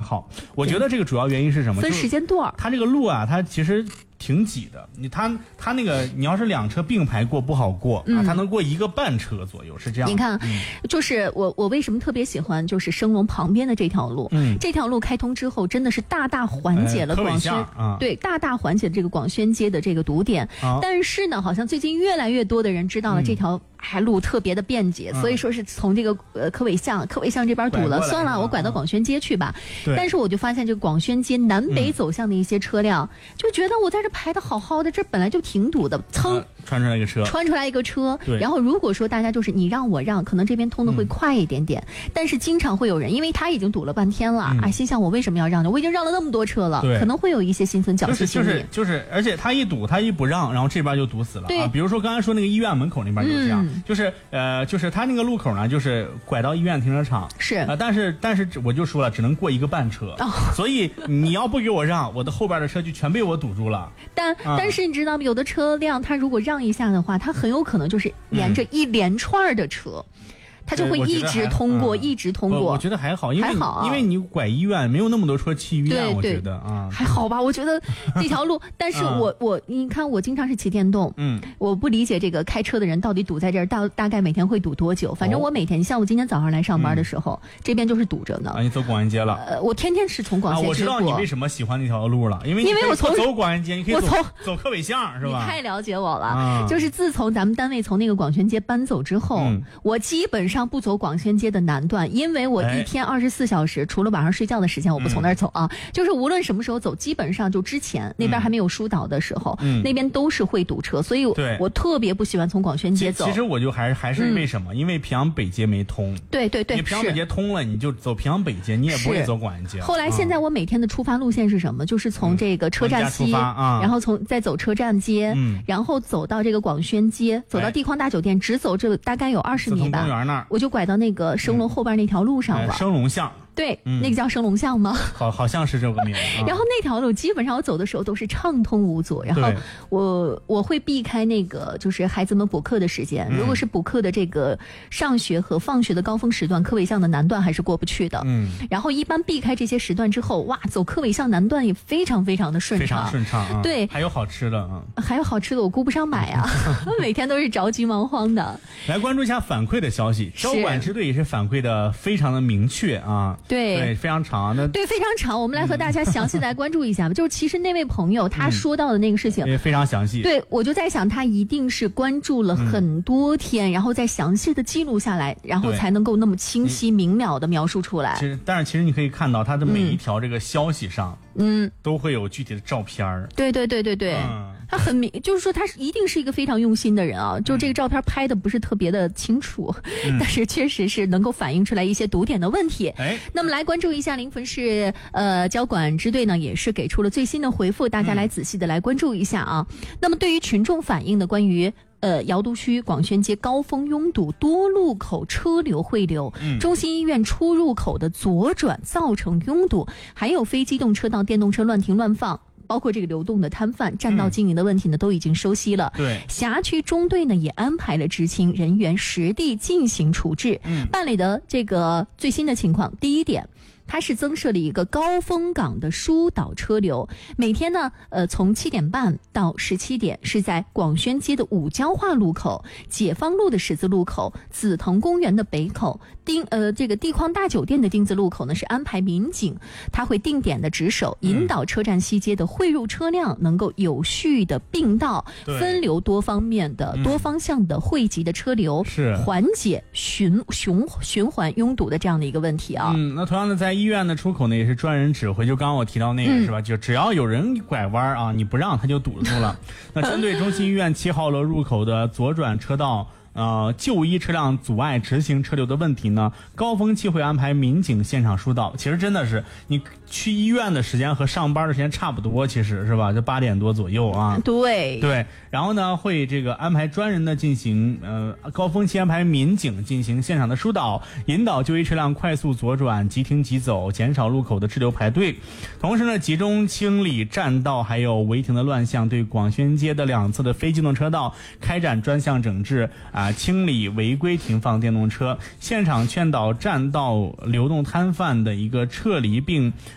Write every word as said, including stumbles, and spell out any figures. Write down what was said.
好。我觉得这个主要原因是什么？ 分时间段， 它这个路啊，它其实挺挤的。你它它那个，你要是两车并排过不好过、嗯、啊，它能过一个半车左右，是这样。 你看， 嗯、 就是我我为什么特别喜欢就是升龙旁边的这条路？嗯，这条路开通之后，真的是大大缓解了广宣、呃啊、对大大缓解这个广宣街的这个堵点。啊、但是呢，好像最近越来越多的人知道了这条。嗯还路特别的便捷，所以说是从这个呃科尾巷科尾巷这边堵了，算了，我拐到广宣街去吧。但是我就发现这个广宣街南北走向的一些车辆，嗯、就觉得我在这排的好好的，这本来就挺堵的，噌、 啊、穿出来一个车， 穿出来一个车。然后如果说大家就是你让我让，可能这边通的会快一点点，嗯、但是经常会有人，因为他已经堵了半天了，嗯、啊，心想我为什么要让呢？我已经让了那么多车了，可能会有一些心存侥幸心理。 就是就是，而且他一堵，他一不让，然后这边就堵死了。 对、 啊，比如说刚才说那个医院门口那边就是这样。嗯就是呃，就是他那个路口呢，就是拐到医院停车场， 是啊、呃，但是但是我就说了，只能过一个半车，哦、所以你要不给我让，我的后边的车就全被我堵住了。 但、嗯、但是你知道吗？有的车辆它如果让一下的话，它很有可能就是沿着一连串的车。嗯他就会一直通过，一直通过。 我觉得还好，因为还好、啊、 因为你拐医院没有那么多车去医院， 对对我觉得啊还好吧。我觉得这条路，但是我、嗯、我你看，我经常是骑电动，嗯，我不理解这个开车的人到底堵在这儿，大大概每天会堵多久？反正我每天，哦、像我今天早上来上班的时候，嗯、这边就是堵着呢。 啊，你走广安街了？ 呃，我天天是从广安街、啊。 我知道你为什么喜欢那条路了，因为因为我从走广安街，你可以走我从走科尾巷是吧？ 你太了解我了， 啊、 就是自从咱们单位从那个广宣街搬走之后，嗯、我基本上不走广宣街的南段，因为我一天二十四小时，除了晚上睡觉的时间，我不从那儿走啊。嗯、就是无论什么时候走，基本上就之前那边还没有疏导的时候，嗯、那边都是会堵车，所以我特别不喜欢从广宣街走。 其实我就还是还是为什么？嗯、因为平阳北街没通。 对对对， 你平阳北街通了，你就走平阳北街，你也不会走广安街。 后来现在我每天的出发路线是什么？就是从这个车站西， 啊、 然后从再走车站街，嗯、然后走到这个广宣街，走到地矿大酒店，直走这大概有二十米吧。 公园那儿， 我就拐到那个升龙后边那条路上了。 哎、升龙巷。 对，嗯、那个叫升龙巷吗？ 好，好像是这个名字。 然后那条路基本上我走的时候都是畅通无阻，然后我我会避开那个就是孩子们补课的时间。嗯、如果是补课的这个上学和放学的高峰时段，科尾巷的南段还是过不去的。嗯。然后一般避开这些时段之后，哇，走科尾巷南段也非常非常的顺畅， 非常顺畅啊。 对， 还有好吃的啊， 还有好吃的，我顾不上买啊，每天都是着急忙慌的。 来关注一下反馈的消息，交管支队也是反馈的非常的明确啊。 对对，非常长的。 对，非常长。我们来和大家详细来关注一下吧。嗯、就是其实那位朋友他说到的那个事情， 也、嗯、非常详细。 对，我就在想，他一定是关注了很多天，嗯、然后再详细的记录下来，然后才能够那么清晰明了的描述出来。 其实，但是其实你可以看到他的每一条这个消息上，嗯，都会有具体的照片儿。 对对对对对。嗯他很明，就是说他一定是一个非常用心的人啊。就这个照片拍的不是特别的清楚，嗯、但是确实是能够反映出来一些堵点的问题。哎，那么来关注一下临汾市呃交管支队呢，也是给出了最新的回复，大家来仔细的来关注一下啊。嗯、那么对于群众反映的关于呃，瑶都区广宣街高峰拥堵，多路口车流汇流，嗯、中心医院出入口的左转造成拥堵，还有非机动车道电动车乱停乱放。包括这个流动的摊贩、占道经营的问题呢，嗯、都已经收悉了。 对， 辖区中队呢也安排了执勤人员实地进行处置。嗯，办理的这个最新的情况，第一点。它是增设了一个高峰岗的疏导车流，每天呢，呃，从七点半到十七点是在广宣街的五交化路口、解放路的十字路口、紫藤公园的北口、丁呃这个地矿大酒店的丁字路口呢是安排民警，他会定点的值守，引导车站西街的汇入车辆能够有序的并道，分流多方面的、嗯、多方向的汇集的车流， 是缓解循循循环拥堵的这样的一个问题啊。 嗯，那同样的在医院的出口呢也是专人指挥，就刚刚我提到那个、嗯、是吧？就只要有人拐弯啊，你不让他就堵住了。那针对中心医院七号楼入口的左转车道。呃，就医车辆阻碍直行车流的问题呢，高峰期会安排民警现场疏导。其实真的是你去医院的时间和上班的时间差不多，其实是吧？就八点多左右啊。 对对，然后呢，会这个安排专人的进行呃高峰期安排民警进行现场的疏导，引导就医车辆快速左转、即停即走，减少路口的滞留排队。同时呢，集中清理占道还有违停的乱象，对广宣街的两侧的非机动车道开展专项整治啊。清理违规停放电动车，现场劝导占道流动摊贩的一个撤离，并